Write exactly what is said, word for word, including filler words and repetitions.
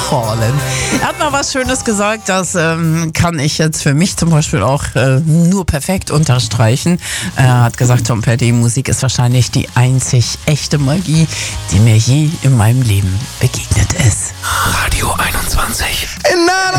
Fallen. Er hat mal was Schönes gesagt, das ähm, kann ich jetzt für mich zum Beispiel auch äh, nur perfekt unterstreichen. Er hat gesagt, Tom Petty, Musik ist wahrscheinlich die einzig echte Magie, die mir je in meinem Leben begegnet ist. Radio einundzwanzig.